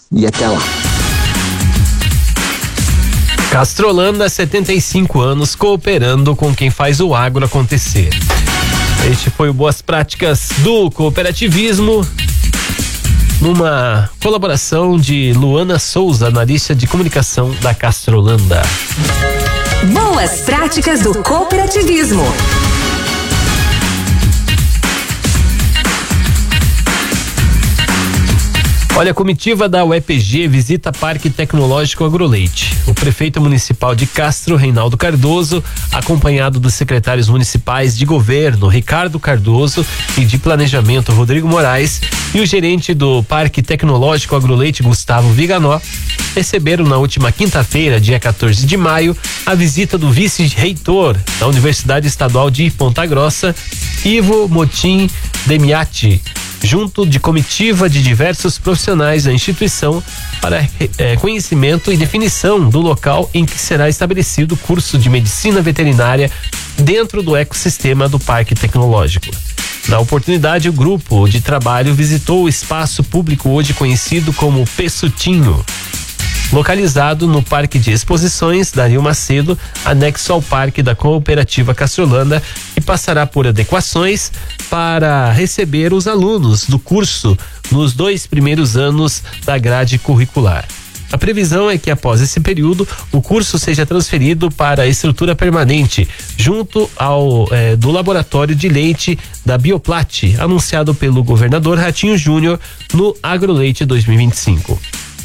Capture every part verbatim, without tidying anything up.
e até lá. Castrolanda, setenta e cinco anos, cooperando com quem faz o agro acontecer. Este foi o Boas Práticas do Cooperativismo, numa colaboração de Luana Souza, analista de comunicação da Castrolanda. Boas Práticas do Cooperativismo. Olha, a comitiva da U E P G visita Parque Tecnológico Agroleite. O prefeito municipal de Castro, Reinaldo Cardoso, acompanhado dos secretários municipais de governo, Ricardo Cardoso, e de planejamento, Rodrigo Moraes, e o gerente do Parque Tecnológico Agroleite, Gustavo Viganó, receberam na última quinta-feira, dia quatorze de maio, a visita do vice-reitor da Universidade Estadual de Ponta Grossa, Ivo Motim Demiati, junto de comitiva de diversos profissionais da instituição para é, conhecimento e definição do local em que será estabelecido o curso de medicina veterinária dentro do ecossistema do Parque Tecnológico. Na oportunidade, o grupo de trabalho visitou o espaço público hoje conhecido como Pessutinho, localizado no Parque de Exposições Dario Macedo, anexo ao Parque da Cooperativa Castrolanda, e passará por adequações para receber os alunos do curso nos dois primeiros anos da grade curricular. A previsão é que após esse período o curso seja transferido para a estrutura permanente, junto ao eh, do laboratório de leite da Bioplat, anunciado pelo governador Ratinho Júnior no Agroleite dois mil e vinte e cinco.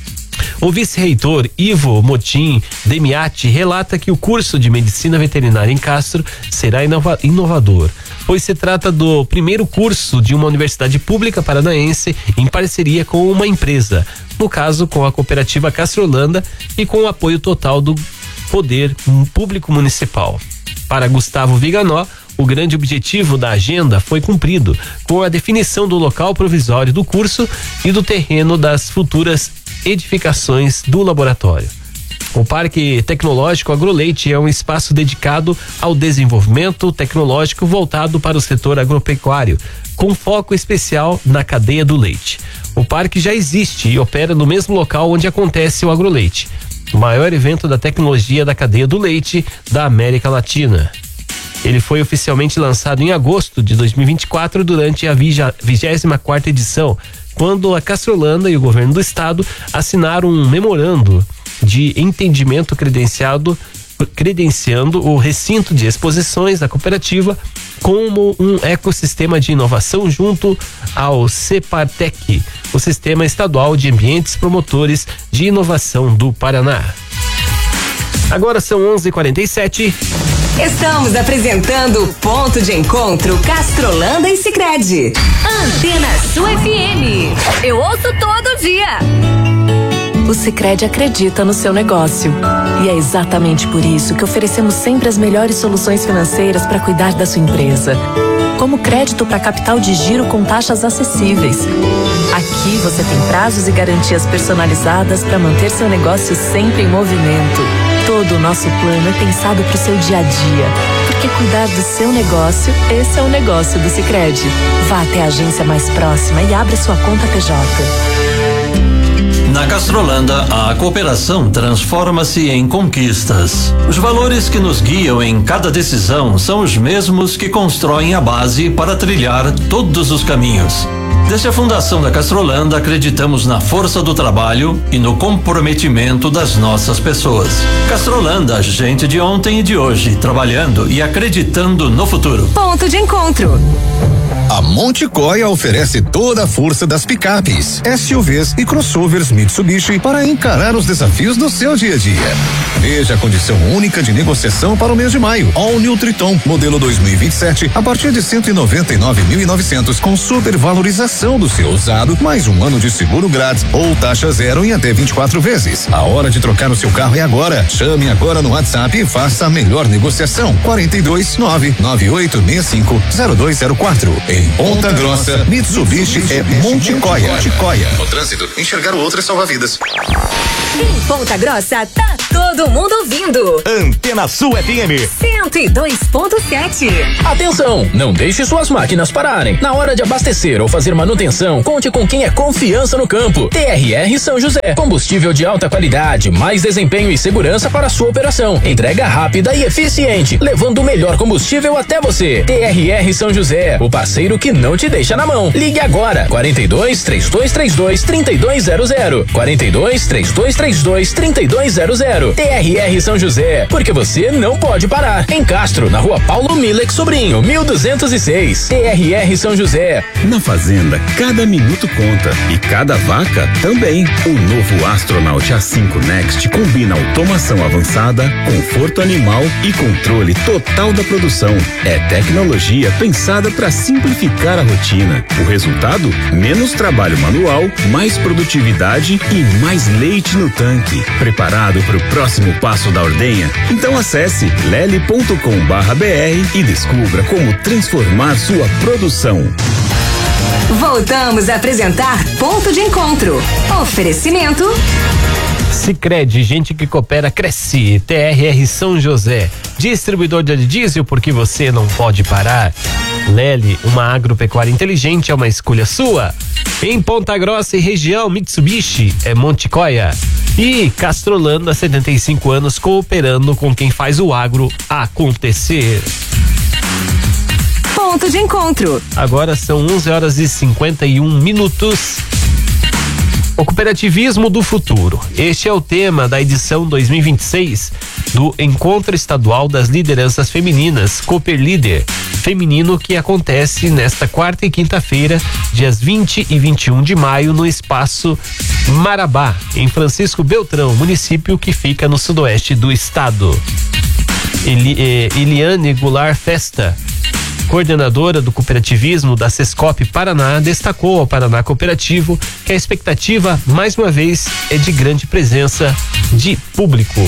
O vice-reitor Ivo Motim Demiati relata que o curso de medicina veterinária em Castro será inova- inovador, pois se trata do primeiro curso de uma universidade pública paranaense em parceria com uma empresa, no caso com a cooperativa Castrolanda, e com o apoio total do poder público municipal. Para Gustavo Viganó, o grande objetivo da agenda foi cumprido com a definição do local provisório do curso e do terreno das futuras edificações do laboratório. O Parque Tecnológico Agroleite é um espaço dedicado ao desenvolvimento tecnológico voltado para o setor agropecuário, com foco especial na cadeia do leite. O parque já existe e opera no mesmo local onde acontece o Agroleite, o maior evento da tecnologia da cadeia do leite da América Latina. Ele foi oficialmente lançado em agosto de dois mil e vinte e quatro durante a vigésima quarta edição, quando a Castrolanda e o governo do estado assinaram um memorando de entendimento credenciado, credenciando o recinto de exposições da cooperativa como um ecossistema de inovação junto ao CEPARTEC, o Sistema Estadual de Ambientes Promotores de Inovação do Paraná. Agora são onze e quarenta e sete. Estamos apresentando Ponto de Encontro Castrolanda e Sicredi. Antena Sul F M. Eu ouço todo dia. O Sicredi acredita no seu negócio. E é exatamente por isso que oferecemos sempre as melhores soluções financeiras para cuidar da sua empresa. Como crédito para capital de giro com taxas acessíveis. Aqui você tem prazos e garantias personalizadas para manter seu negócio sempre em movimento. Todo o nosso plano é pensado para o seu dia a dia. Porque cuidar do seu negócio, esse é o negócio do Sicredi. Vá até a agência mais próxima e abra sua conta P J. Na Castrolanda, a cooperação transforma-se em conquistas. Os valores que nos guiam em cada decisão são os mesmos que constroem a base para trilhar todos os caminhos. Desde a fundação da Castrolanda, acreditamos na força do trabalho e no comprometimento das nossas pessoas. Castrolanda, gente de ontem e de hoje, trabalhando e acreditando no futuro. Ponto de Encontro. A Monticoia oferece toda a força das picapes, S U Vs e crossovers Mitsubishi para encarar os desafios do seu dia a dia. Veja a condição única de negociação para o mês de maio. All New Triton, modelo dois mil e vinte e sete, a partir de cento e noventa e nove mil e novecentos, com supervalorização do seu usado, mais um ano de seguro grátis ou taxa zero em até vinte e quatro vezes. A hora de trocar o seu carro é agora. Chame agora no WhatsApp e faça a melhor negociação. quarenta e dois, nove nove oito seis cinco, zero dois zero quatro. Em Ponta Grossa, Mitsubishi é Monticoia. Monticoia. No trânsito, enxergar o outro é salvar vidas. Em Ponta Grossa, tá todo mundo ouvindo. Antena Sul F M cento e dois ponto sete. Atenção, não deixe suas máquinas pararem. Na hora de abastecer ou fazer manutenção, conte com quem é confiança no campo. T R R São José. Combustível de alta qualidade, mais desempenho e segurança para a sua operação. Entrega rápida e eficiente, levando o melhor combustível até você. T R R São José, o parceiro que não te deixa na mão. Ligue agora, quarenta e dois, trinta e dois trinta e dois, trinta e dois zero zero. quarenta e dois, trinta e dois trinta e dois, trinta e dois zero zero. T R R São José, porque você não pode parar. Em Castro, na rua Paulo Milek Sobrinho, mil duzentos e seis. T R R São José. Na fazenda, cada minuto conta e cada vaca também. O novo Astronaut A cinco Next combina automação avançada, conforto animal e controle total da produção. É tecnologia pensada para simplificar a rotina. O resultado? Menos trabalho manual, mais produtividade e mais leite no tanque. Preparado para o próximo passo da ordenha? Então acesse lely ponto com barra br e descubra como transformar sua produção. Voltamos a apresentar Ponto de Encontro. Oferecimento Sicredi, gente que coopera cresce. T R R São José, distribuidor de diesel porque você não pode parar. Lely, uma agropecuária inteligente é uma escolha sua. Em Ponta Grossa e região, Mitsubishi é Monticoia. E Castrolanda, setenta e cinco anos cooperando com quem faz o agro acontecer. Ponto de Encontro. Agora são onze horas e cinquenta e um minutos. O cooperativismo do futuro. Este é o tema da edição dois mil e vinte e seis do Encontro Estadual das Lideranças Femininas, Cooper Líder Feminino, que acontece nesta quarta e quinta-feira, dias vinte e vinte e um de maio, no Espaço Marabá, em Francisco Beltrão, município que fica no sudoeste do estado. Eli, eh, Eliane Goulart Festa, coordenadora do cooperativismo da Sescop Paraná, destacou ao Paraná Cooperativo que a expectativa, mais uma vez, é de grande presença de público.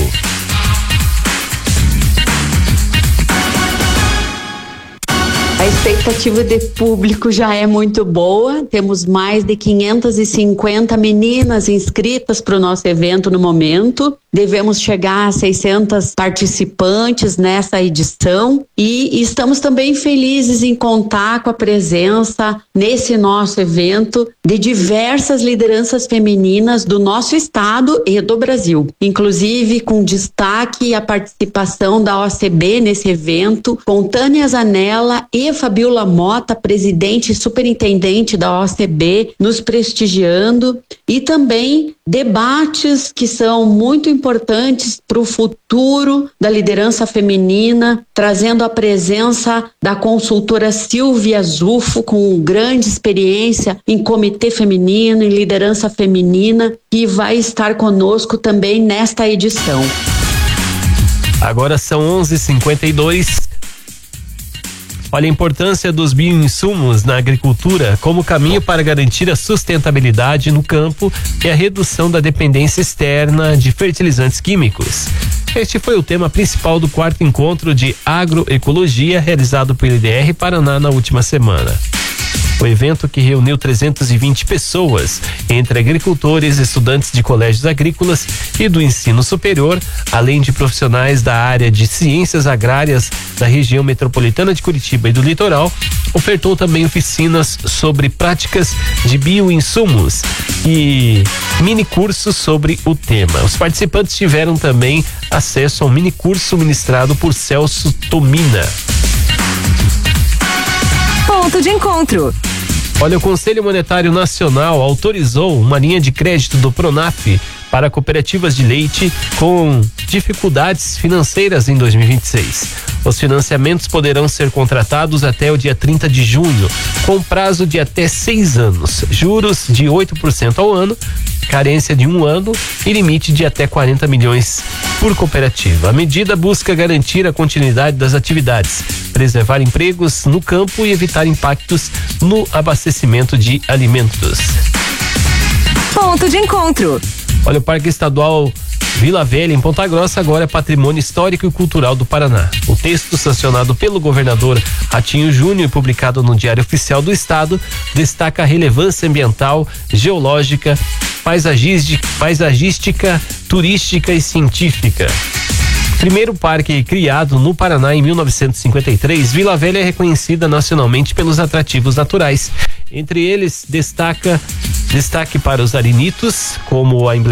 A expectativa de público já é muito boa. Temos mais de quinhentas e cinquenta meninas inscritas para o nosso evento no momento. Devemos chegar a seiscentas participantes nessa edição e estamos também felizes em contar com a presença nesse nosso evento de diversas lideranças femininas do nosso estado e do Brasil. Inclusive com destaque a participação da O C B nesse evento, com Tânia Zanella e Fabiola Mota, presidente e superintendente da O C B, nos prestigiando, e também debates que são muito importantes para o futuro da liderança feminina, trazendo a presença da consultora Silvia Zufo, com grande experiência em comitê feminino, em liderança feminina, que vai estar conosco também nesta edição. Agora são onze e cinquenta e dois. Olha a importância dos bioinsumos na agricultura como caminho para garantir a sustentabilidade no campo e a redução da dependência externa de fertilizantes químicos. Este foi o tema principal do quarto encontro de agroecologia realizado pelo I D R Paraná na última semana. O evento, que reuniu trezentas e vinte pessoas, entre agricultores, estudantes de colégios agrícolas e do ensino superior, além de profissionais da área de ciências agrárias da região metropolitana de Curitiba e do litoral, ofertou também oficinas sobre práticas de bioinsumos e mini cursos sobre o tema. Os participantes tiveram também acesso a um mini curso ministrado por Celso Tomina. Ponto de Encontro. Olha, o Conselho Monetário Nacional autorizou uma linha de crédito do Pronaf para cooperativas de leite com dificuldades financeiras em dois mil e vinte e seis. Os financiamentos poderão ser contratados até o dia trinta de junho, com prazo de até seis anos, juros de oito por cento ao ano, carência de um ano e limite de até quarenta milhões por cooperativa. A medida busca garantir a continuidade das atividades, preservar empregos no campo e evitar impactos no abastecimento de alimentos. Ponto de Encontro. Olha, o Parque Estadual Vila Velha, em Ponta Grossa, agora é patrimônio histórico e cultural do Paraná. O texto, sancionado pelo governador Ratinho Júnior e publicado no Diário Oficial do Estado, destaca a relevância ambiental, geológica, paisagística, paisagística turística e científica. Primeiro parque criado no Paraná em mil novecentos e cinquenta e três, Vila Velha é reconhecida nacionalmente pelos atrativos naturais. Entre eles, destaca destaque para os arenitos, como a